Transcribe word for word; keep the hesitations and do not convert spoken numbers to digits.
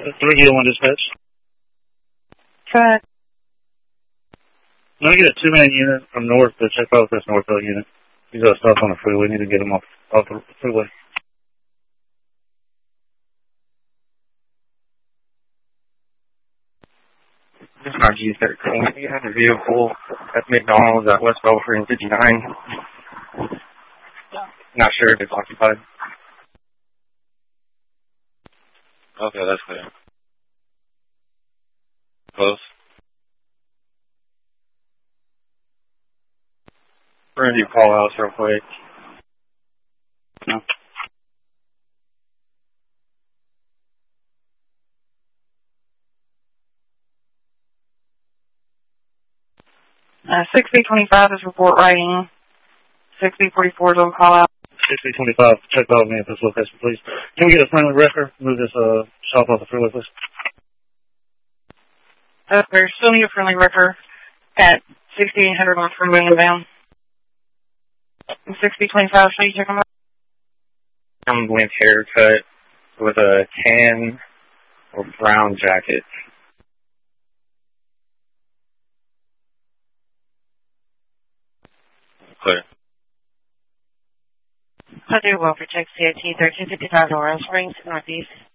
three Hill one dispatch. Try. Let me get a two-man unit from north to check out this Northville unit. He's got stuff on the freeway. We need to get him off, off the freeway. This is our G thirteen. We have a vehicle at McDonald's at West Belford and fifty-nine. Not sure if it's occupied. Okay, that's clear. Close. We're going to do call-outs real quick. No. Uh, six B twenty-five is report writing. six B forty-four is on call-out. six B twenty-five, check out me at this location, please. Can we get a friendly wrecker? Move this uh, shop off the freeway, please. Uh, we still need a friendly wrecker at sixty-eight hundred on from William six B twenty-five, so you check them out? I'm length haircut with a tan or brown jacket. Clear. I do well for check C I T thirteen fifty-five Laurel Springs, Northeast.